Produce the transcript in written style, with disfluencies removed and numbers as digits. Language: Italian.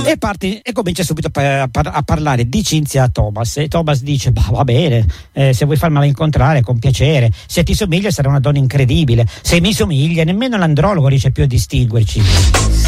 E comincia subito a parlare di Cinzia a Thomas, e Thomas dice: bah, va bene, se vuoi farmela incontrare con piacere, se ti somiglia sarà una donna incredibile, se mi somiglia nemmeno l'andrologo riesce più a distinguerci.